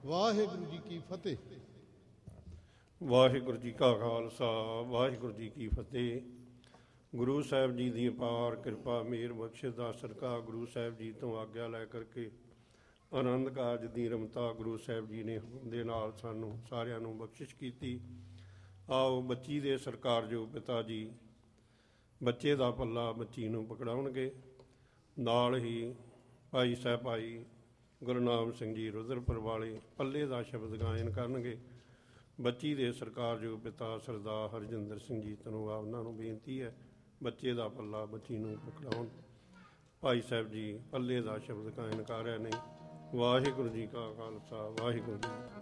ਵਾਹਿਗੁਰੂ ਜੀ ਕੀ ਫਤਿਹ। ਵਾਹਿਗੁਰੂ ਜੀ ਕਾ ਖਾਲਸਾ, ਵਾਹਿਗੁਰੂ ਜੀ ਕੀ ਫਤਿਹ। ਗੁਰੂ ਸਾਹਿਬ ਜੀ ਦੀ ਅਪਾਰ ਕਿਰਪਾ ਮਿਹਰ ਬਖਸ਼ਿਸ਼ ਦਾ ਸਦਕਾ ਗੁਰੂ ਸਾਹਿਬ ਜੀ ਤੋਂ ਆਗਿਆ ਲੈ ਕਰਕੇ ਆਨੰਦ ਕਾਰਜ ਦੀ ਰਮਤਾ ਗੁਰੂ ਸਾਹਿਬ ਜੀ ਨੇ ਦੇ ਨਾਲ ਸਾਨੂੰ ਸਾਰਿਆਂ ਨੂੰ ਬਖਸ਼ਿਸ਼ ਕੀਤੀ। ਆਓ ਬੱਚੀ ਦੇ ਸਤਿਕਾਰਯੋਗ ਪਿਤਾ ਜੀ ਬੱਚੇ ਦਾ ਪੱਲਾ ਬੱਚੀ ਨੂੰ ਪਕੜਾਉਣਗੇ। ਨਾਲ ਹੀ ਭਾਈ ਸਾਹਿਬ ਭਾਈ ਗੁਰਨਾਮ ਸਿੰਘ ਜੀ ਰੁਦਰਪੁਰ ਵਾਲੇ ਪੱਲੇ ਦਾ ਸ਼ਬਦ ਗਾਇਨ ਕਰਨਗੇ। ਬੱਚੀ ਦੇ ਸਤਿਕਾਰਯੋਗ ਪਿਤਾ ਸਰਦਾਰ ਹਰਜਿੰਦਰ ਸਿੰਘ ਜੀ ਧਨੋਆ, ਉਹਨਾਂ ਨੂੰ ਬੇਨਤੀ ਹੈ ਬੱਚੇ ਦਾ ਪੱਲਾ ਬੱਚੀ ਨੂੰ ਪਕੜਾਉਣ। ਭਾਈ ਸਾਹਿਬ ਜੀ ਪੱਲੇ ਦਾ ਸ਼ਬਦ ਗਾਇਨ ਕਰ ਰਹੇ ਨੇ। ਵਾਹਿਗੁਰੂ ਜੀ ਕਾ ਖਾਲਸਾ, ਵਾਹਿਗੁਰੂ ਜੀ।